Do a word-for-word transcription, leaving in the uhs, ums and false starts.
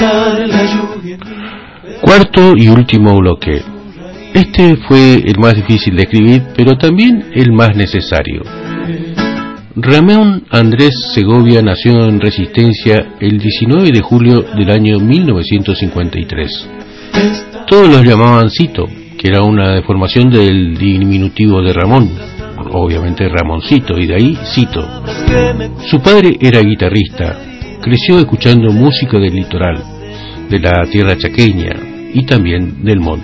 Cuarto y último bloque. Este fue el más difícil de escribir, pero también el más necesario. Ramón Andrés Segovia nació en Resistencia el diecinueve de julio del año mil novecientos cincuenta y tres. Todos los llamaban Cito, que era una deformación del diminutivo de Ramón, obviamente Ramoncito, y de ahí Cito. Su padre era guitarrista, creció escuchando música del litoral, de la tierra chaqueña y también del monte.